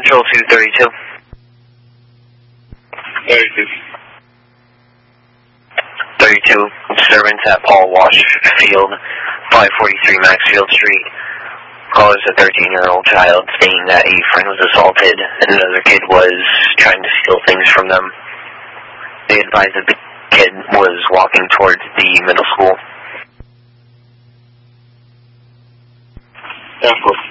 Control 232. 32. 32, disturbance at Paul Walsh Field, 543 Maxfield Street. Caller is a 13-year-old child stating that a friend was assaulted and another kid was trying to steal things from them. They advised that the kid was walking towards the middle school. Yeah,